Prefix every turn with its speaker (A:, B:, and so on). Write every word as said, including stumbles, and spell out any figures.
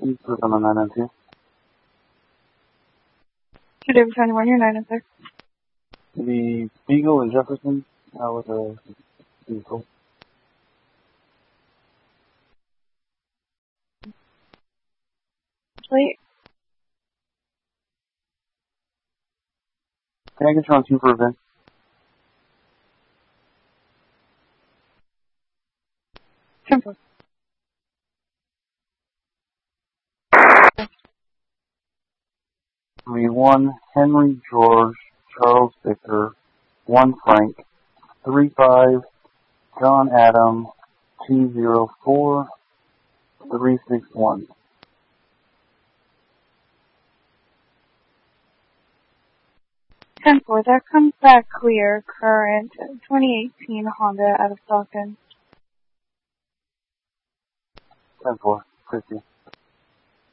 A: Please put on the nine oh two.
B: two David twenty-one, you're nine oh six.
A: The Beagle in Jefferson, uh, with a vehicle.
B: Wait.
A: Can I get you on two for event?
B: Simple.
A: Three one Henry George Charles Victor one Frank three five John Adam two zero four three six one.
B: ten four, that comes back clear, current twenty eighteen Honda out of Stockton.
A: ten four, fifty.